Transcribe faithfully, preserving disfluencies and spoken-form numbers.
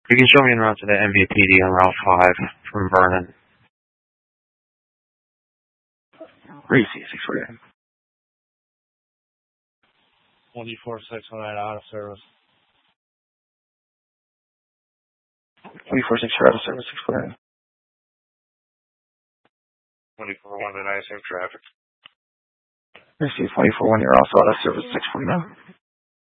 You can show me en route to the M V P D on Route five from Vernon. Racy, six forty-nine. twenty-four six oh nine out of service. twenty-four six out of service, six forty-nine. twenty-four one to nine, same traffic. Racy, twenty-four one, you're also out of service, six forty-nine.